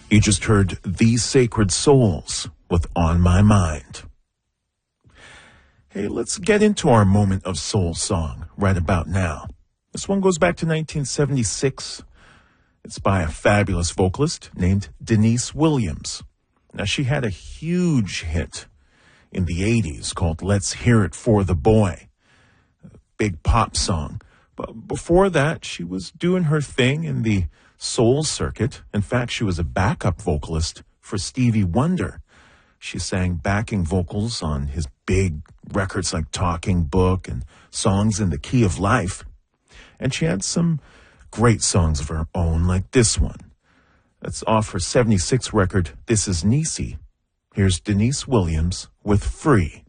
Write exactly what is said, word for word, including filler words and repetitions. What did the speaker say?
You just heard These Sacred Souls with On My Mind. Hey, let's get into our moment of soul song right about now. This one goes back to nineteen seventy-six. It's by a fabulous vocalist named Deniece Williams. Now, she had a huge hit in the eighties called Let's Hear It for the Boy, a big pop song. But before that, she was doing her thing in the soul circuit. In fact, she was a backup vocalist for Stevie Wonder. She sang backing vocals on his big records like Talking Book and Songs in the Key of Life. And she had some great songs of her own, like this one. That's off her seventy-six record, This Is Niecy. Here's Deniece Williams with Free.